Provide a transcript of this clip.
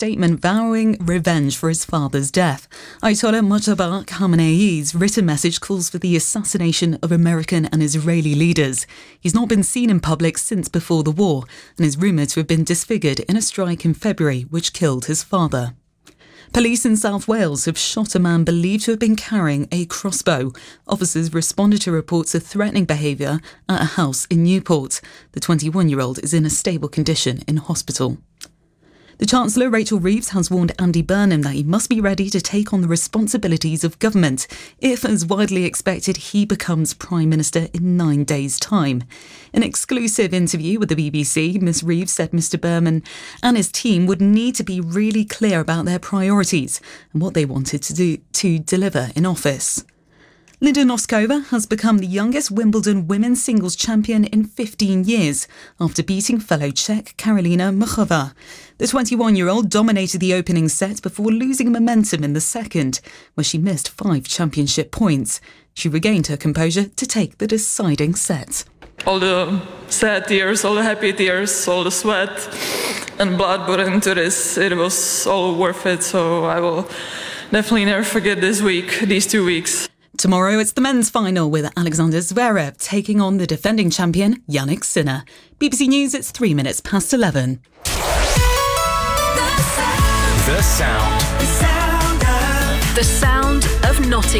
statement vowing revenge for his father's death. Ayatollah Mojtaba Khamenei's written message calls for the assassination of American and Israeli leaders. He's not been seen in public since before the war and is rumoured to have been disfigured in a strike in February which killed his father. Police in South Wales have shot a man believed to have been carrying a crossbow. Officers responded to reports of threatening behaviour at a house in Newport. The 21-year-old is in a stable condition in hospital. The Chancellor, Rachel Reeves, has warned Andy Burnham that he must be ready to take on the responsibilities of government if, as widely expected, he becomes Prime Minister in 9 days' time. In an exclusive interview with the BBC, Ms Reeves said Mr Burnham and his team would need to be really clear about their priorities and what they wanted to deliver in office. Linda Noskova has become the youngest Wimbledon women's singles champion in 15 years after beating fellow Czech Karolina Muchova. The 21-year-old dominated the opening set before losing momentum in the second, where she missed 5 championship points. She regained her composure to take the deciding set. All the sad tears, all the happy tears, all the sweat and blood put into this, it was all worth it. So I will definitely never forget these 2 weeks. Tomorrow it's the men's final with Alexander Zverev taking on the defending champion Jannik Sinner. BBC News, it's 3 minutes past 11. The sound of Nottingham.